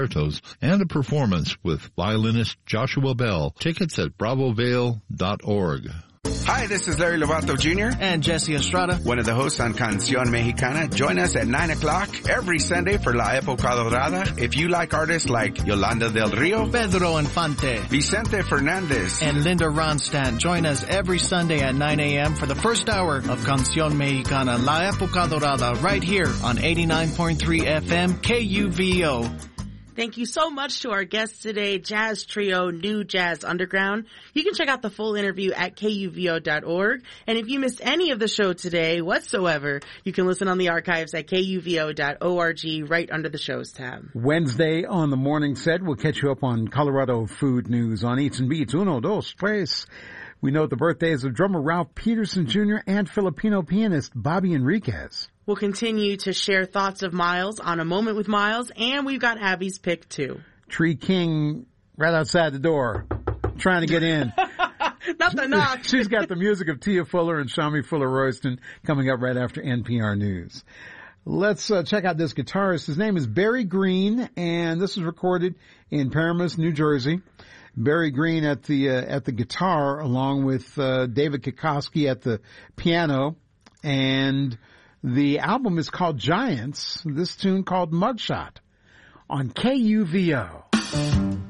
concertos and a performance with violinist Joshua Bell. Tickets at bravovale.org. Hi, this is Larry Lovato Jr. and Jesse Estrada, one of the hosts on Canción Mexicana. Join us at 9 o'clock every Sunday for La Época Dorada. If you like artists like Yolanda del Rio, Pedro Infante, Vicente Fernandez, and Linda Ronstadt, join us every Sunday at 9 a.m. for the first hour of Canción Mexicana, La Época Dorada, right here on 89.3 FM KUVO. Thank you so much to our guests today, jazz trio New Jazz Underground. You can check out the full interview at KUVO.org. And if you missed any of the show today whatsoever, you can listen on the archives at KUVO.org right under the shows tab. Wednesday on the morning set, we'll catch you up on Colorado food news on Eats and Beats. Uno, dos, tres. We note the birthdays of drummer Ralph Peterson Jr. and Filipino pianist Bobby Enriquez. We'll continue to share thoughts of Miles on A Moment with Miles, and we've got Abby's pick too. Tree King right outside the door, trying to get in. Not the knock. She's got the music of Tia Fuller and Shami Fuller-Royston coming up right after NPR News. Let's check out this guitarist. His name is Barry Green, and this was recorded in Paramus, New Jersey. Barry Green at the guitar, along with David Kikoski at the piano, and the album is called Giants. This tune called Mugshot on KUVO.